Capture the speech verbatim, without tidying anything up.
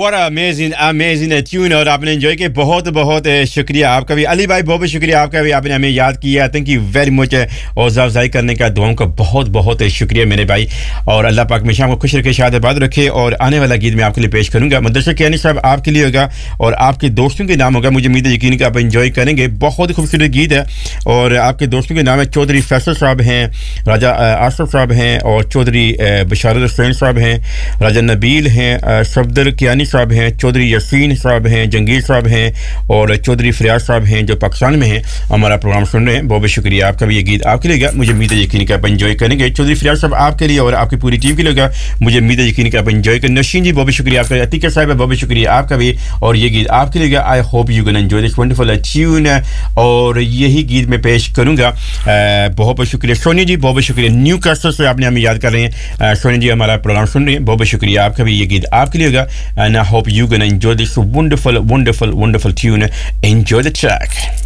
what a amazing amazing tune और आपने enjoy किया बहुत बहुत शुक्रिया आपका भी अली भाई बहुत बहुत शुक्रिया आपका भी आपने हमें याद किया थैंक यू वेरी मच हौसला अफजाई करने का दुआओं का बहुत बहुत शुक्रिया मेरे भाई और अल्लाह पाक हमेशा आपको खुश रखे शाद आबाद रखे और आने वाला गीत मैं आपके लिए पेश करूंगा मदरसा कियानी साहब आपके लिए होगा और आपके दोस्तों के नाम होगा मुझे उम्मीद है यकीन कि आप एंजॉय करेंगे बहुत खूबसूरत गीत है और आपके दोस्तों के नाम है चौधरी फैसल साहब हैं राजा आसफ साहब हैं और चौधरी बशारत हुसैन साहब हैं राजा नबील हैं सफदर कियानी साहब हैं चौधरी यासीन साहब हैं जंगीर साहब हैं और चौधरी फरियाद साहब हैं जो पाकिस्तान में हैं हमारा प्रोग्राम सुन रहे हैं बहुत बहुत शुक्रिया आपका भी ये गीत आपके लिए मुझे उम्मीद है यकीन कि आप एंजॉय करेंगे चौधरी फरियाद साहब आपके लिए और आपकी पूरी टीम के लिए मुझे उम्मीद है यकीन कि आप एंजॉय करें नशीन जी बहुत बहुत शुक्रिया आपका अतीका साहब बहुत बहुत शुक्रिया आपका भी और ये गीत आपके लिए I hope you can enjoy this wonderful tune और यही गीत मैं पेश करूंगा बहुत बहुत शुक्रिया सोनिया जी बहुत बहुत शुक्रिया न्यू कास्टर से आपने हमें याद कर रहे हैं सोनिया जी हमारा प्रोग्राम सुन रहे हैं बहुत बहुत शुक्रिया आपका भी ये गीत आपके लिए होगा and I hope you can enjoy this wonderful wonderful wonderful tune enjoy the track